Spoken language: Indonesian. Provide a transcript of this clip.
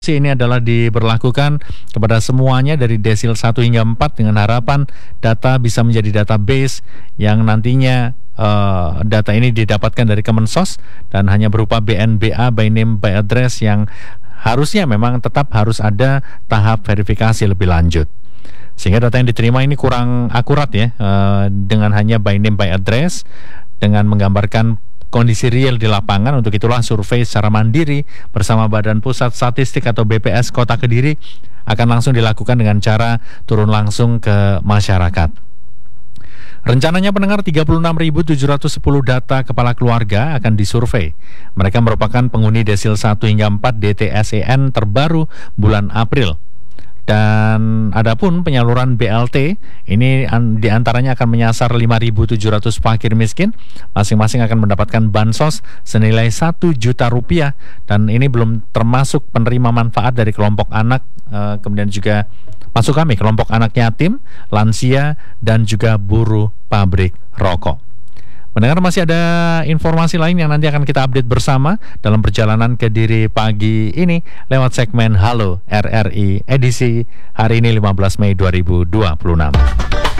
Ini adalah diberlakukan kepada semuanya dari desil 1 hingga 4 dengan harapan data bisa menjadi database yang nantinya data ini didapatkan dari Kemensos dan hanya berupa BNBA, by name by address, yang harusnya memang tetap harus ada tahap verifikasi lebih lanjut. Sehingga data yang diterima ini kurang akurat ya, dengan hanya by name by address dengan menggambarkan kondisi real di lapangan. Untuk itulah survei secara mandiri bersama Badan Pusat Statistik atau BPS Kota Kediri akan langsung dilakukan dengan cara turun langsung ke masyarakat. Rencananya pendengar 36.710 data kepala keluarga akan disurvei. Mereka merupakan penghuni desil 1 hingga 4 DTSEN terbaru bulan April. Dan adapun penyaluran BLT ini diantaranya akan menyasar 5.700 fakir miskin. Masing-masing akan mendapatkan bansos senilai 1 juta rupiah. Dan ini belum termasuk penerima manfaat dari kelompok anak, kemudian juga masuk kami kelompok anak yatim, lansia, dan juga buruh pabrik rokok. Mendengar masih ada informasi lain yang nanti akan kita update bersama dalam perjalanan Kediri pagi ini lewat segmen Halo RRI edisi hari ini 15 Mei 2026.